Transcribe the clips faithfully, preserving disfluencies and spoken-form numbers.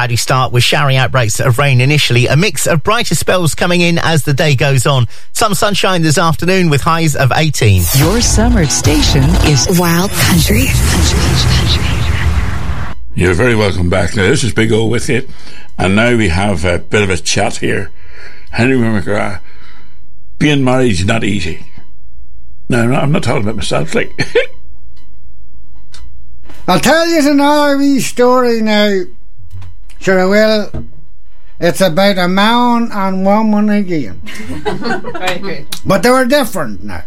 cloudy start with showery outbreaks of rain initially. A mix of brighter spells coming in as the day goes on. Some sunshine this afternoon with highs of eighteen. Your summer station is Wild Country. You're very welcome back. Now, this is Big O with you. And now we have a bit of a chat here. Henry McGrath, being married is not easy. No, no, I'm not talking about myself, like... I'll tell you another wee story now. Sure I will. It's about a man and woman again. Very good. But they were different now.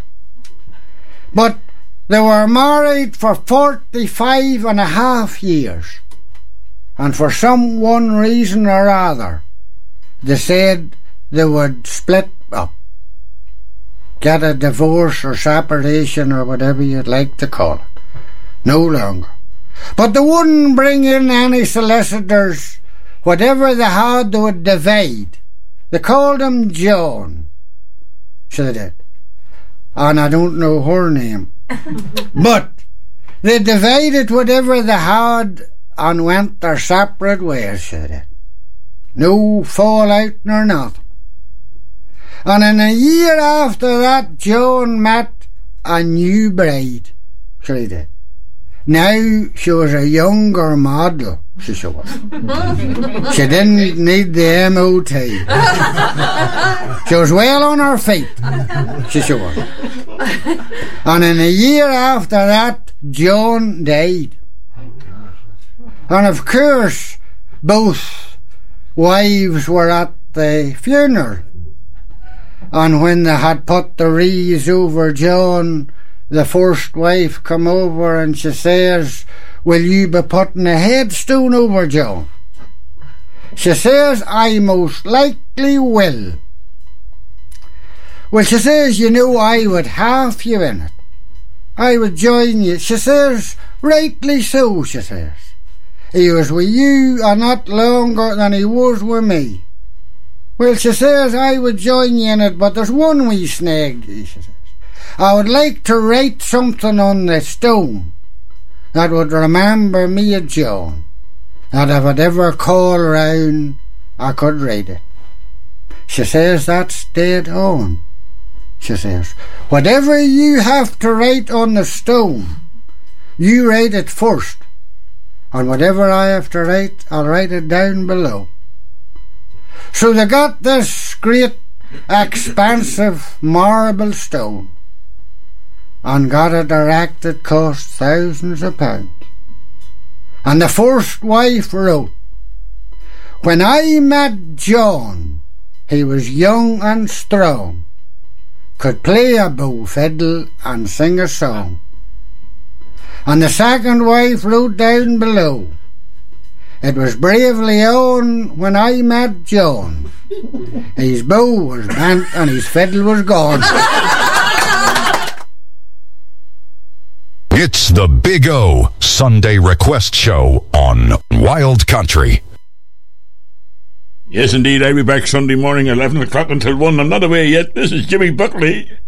But they were married for forty-five and a half years. And for some one reason or other, they said they would split up. Get a divorce or separation or whatever you'd like to call it. No longer. But they wouldn't bring in any solicitors. Whatever they had, they would divide. They called him John. So they did. And I don't know her name. But they divided whatever they had and went their separate ways, so they did. No fallout nor nothing. And in a year after that, John met a new bride. So he did. Now she was a younger model, she was. She didn't need the M O T. She was well on her feet, she was. And in a year after that, John died. And of course, both wives were at the funeral. And when they had put the wreaths over John, the first wife come over and she says, "Will you be putting a headstone over John?" She says, "I most likely will." Well, she says, "You know, I would have you in it. I would join you." She says, "Rightly so," she says. "He was with you a lot longer than he was with me." Well, she says, "I would join you in it, but there's one wee snag," she says. "I would like to write something on the stone that would remember me of John, that if I'd ever call round, I could write it." She says, "That's dead on." She says, "Whatever you have to write on the stone, you write it first, and whatever I have to write, I'll write it down below." So they got this great, expensive marble stone and got it erected, cost thousands of pounds. And the first wife wrote, "When I met John, he was young and strong, could play a bow fiddle and sing a song." And the second wife wrote down below, "It was bravely on when I met John. His bow was bent and his fiddle was gone." It's the Big O Sunday Request Show on Wild Country. Yes, indeed. I'll be back Sunday morning, eleven o'clock until one. I'm not away yet. This is Jimmy Buckley.